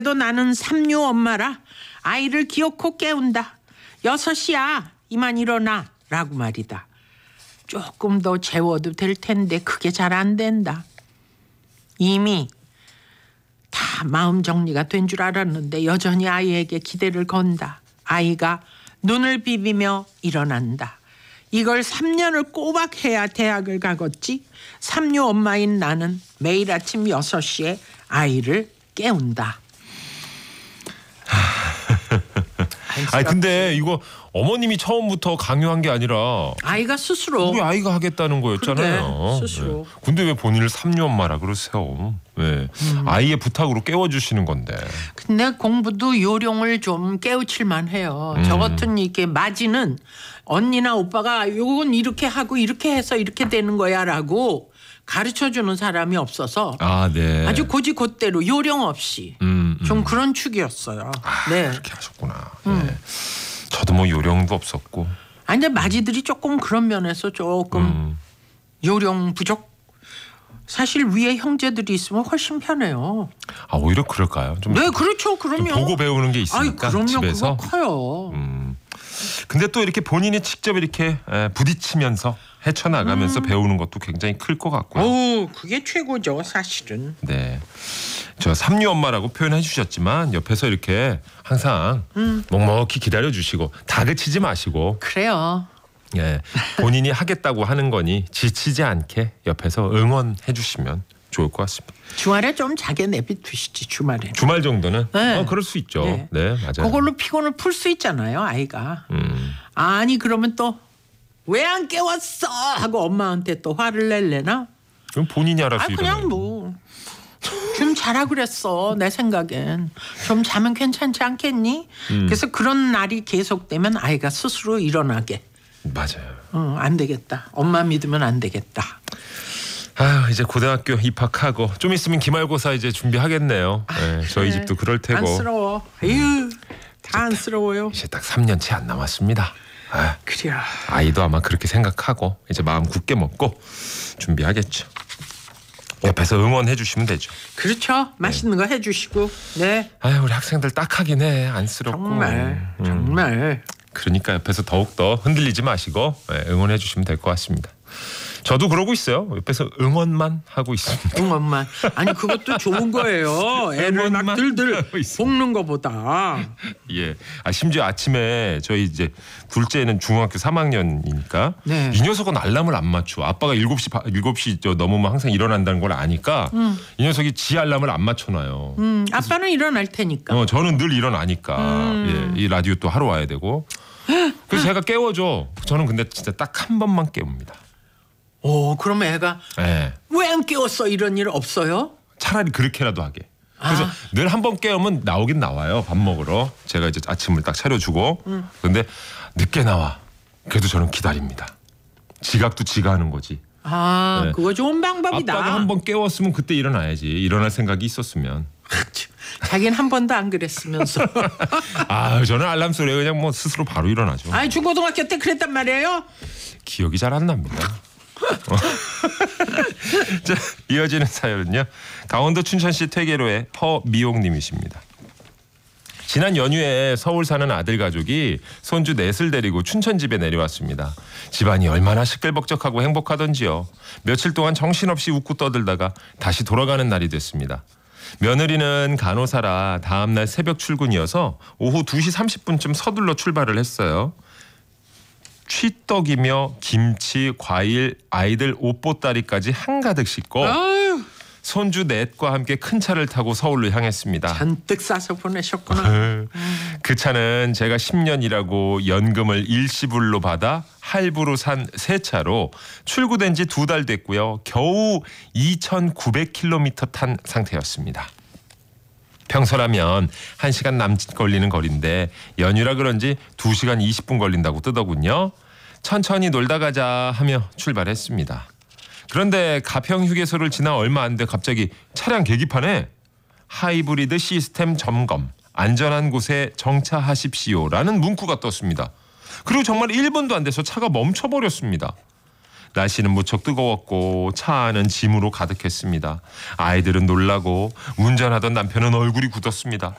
그래도 나는 삼류 엄마라 아이를 기어코 깨운다. 6시야 이만 일어나 라고 말이다. 조금 더 재워도 될 텐데 그게 잘 안 된다. 이미 다 마음 정리가 된 줄 알았는데 여전히 아이에게 기대를 건다. 아이가 눈을 비비며 일어난다. 이걸 3년을 꼬박 해야 대학을 가겠지. 삼류 엄마인 나는 매일 아침 6시에 아이를 깨운다. 아니 근데 이거 어머님이 처음부터 강요한 게 아니라 아이가 스스로 우리 아이가 하겠다는 거였잖아요. 그래, 스스로. 네. 근데 왜 본인을 삼류 엄마라 그러세요? 왜? 아이의 부탁으로 깨워주시는 건데. 근데 공부도 요령을 좀 깨우칠만 해요. 저 같은 이렇게 맞이는 언니나 오빠가 요건 이렇게 하고 이렇게 해서 이렇게 되는 거야라고 가르쳐주는 사람이 없어서 네. 아주 고지곧대로 요령 없이 좀 그런 축이었어요. 네. 그렇게 하셨구나. 네. 저도 뭐 요령도 없었고. 아니 근데 맞이들이 조금 그런 면에서 조금 요령 부족. 사실 위에 형제들이 있으면 훨씬 편해요. 오히려 그럴까요? 좀 네, 그렇죠. 그럼요. 좀 보고 배우는 게 있으니까. 그럼요. 집에서. 그거 커요. 근데 또 이렇게 본인이 직접 이렇게 부딪히면서 헤쳐나가면서 배우는 것도 굉장히 클 것 같고요. 오, 그게 최고죠, 사실은. 네, 저 삼류 엄마라고 표현해 주셨지만 옆에서 이렇게 항상 묵묵히 기다려주시고 다그치지 마시고, 그래요. 예, 본인이 하겠다고 하는 거니 지치지 않게 옆에서 응원해 주시면 좋을 것 같습니다. 주말에 좀 자게 내비두시지, 주말에. 주말 정도는 네. 그럴 수 있죠. 네. 네, 맞아요. 그걸로 피곤을 풀 수 있잖아요, 아이가. 아니 그러면 또 왜 안 깨웠어 하고 엄마한테 또 화를 낼래나? 그럼 본인이 알아서 그냥 일어나요. 뭐 좀 자라 그랬어. 내 생각엔 좀 자면 괜찮지 않겠니? 그래서 그런 날이 계속되면 아이가 스스로 일어나게. 맞아요. 안 되겠다. 엄마 믿으면 안 되겠다. 이제 고등학교 입학하고 좀 있으면 기말고사 이제 준비하겠네요. 네, 저희 그래. 집도 그럴 테고. 안쓰러워. 에휴, 다 안쓰러워요. 이제 딱 3년 채 안 남았습니다. 그래요. 아이도 아마 그렇게 생각하고 이제 마음 굳게 먹고 준비하겠죠. 옆에서 응원해 주시면 되죠. 그렇죠. 맛있는 거 해주시고. 네. 우리 학생들 딱하긴 해. 안쓰럽고. 정말. 그러니까 옆에서 더욱더 흔들리지 마시고 응원해 주시면 될 것 같습니다. 저도 그러고 있어요. 옆에서 응원만 하고 있습니다. 응원만. 아니 그것도 좋은 거예요. 애를 막 응원만 들들 하고 있습니다. 볶는 거보다. 예. 심지어 아침에 저희 이제 둘째는 중학교 3학년이니까 네. 이 녀석은 알람을 안 맞춰. 아빠가 7시 넘으면 항상 일어난다는 걸 아니까 이 녀석이 지 알람을 안 맞춰놔요. 아빠는 일어날 테니까. 저는 늘 일어나니까 이 라디오 또 하러 와야 되고. 그래서 제가 깨워줘. 저는 근데 진짜 딱 한 번만 깨웁니다. 오, 그럼 애가 예. 왜 안 깨웠어 이런 일 없어요? 차라리 그렇게라도 하게. 그래서 늘 한 번 깨우면 나오긴 나와요. 밥 먹으러. 제가 이제 아침을 딱 차려주고. 근데 늦게 나와. 그래도 저는 기다립니다. 지각도 지가 하는 거지. 네. 그거 좋은 방법이다. 아빠가 한 번 깨웠으면 그때 일어나야지. 일어날 생각이 있었으면. 자기는 한 번도 안 그랬으면서. 저는 알람 소리에 그냥 뭐 스스로 바로 일어나죠. 중고등학교 때 그랬단 말이에요? 기억이 잘 안 납니다. 자, 이어지는 사연은요. 강원도 춘천시 퇴계로의 허미옥님이십니다. 지난 연휴에 서울 사는 아들 가족이 손주 넷을 데리고 춘천 집에 내려왔습니다. 집안이 얼마나 시끌벅적하고 행복하던지요. 며칠 동안 정신없이 웃고 떠들다가 다시 돌아가는 날이 됐습니다. 며느리는 간호사라 다음날 새벽 출근이어서 오후 2시 30분쯤 서둘러 출발을 했어요. 취떡이며 김치, 과일, 아이들 옷보따리까지 한가득 싣고 손주 넷과 함께 큰 차를 타고 서울로 향했습니다. 잔뜩 싸서 보내셨구나. 그 차는 제가 10년 일하고 연금을 일시불로 받아 할부로 산 새 차로 출고된 지 2달 됐고요. 겨우 2,900km 탄 상태였습니다. 평소라면 1시간 남짓 걸리는 거리인데 연휴라 그런지 2시간 20분 걸린다고 뜨더군요. 천천히 놀다 가자 하며 출발했습니다. 그런데 가평 휴게소를 지나 얼마 안 돼 갑자기 차량 계기판에 하이브리드 시스템 점검, 안전한 곳에 정차하십시오라는 문구가 떴습니다. 그리고 정말 1분도 안 돼서 차가 멈춰버렸습니다. 날씨는 무척 뜨거웠고 차 안은 짐으로 가득했습니다. 아이들은 놀라고 운전하던 남편은 얼굴이 굳었습니다.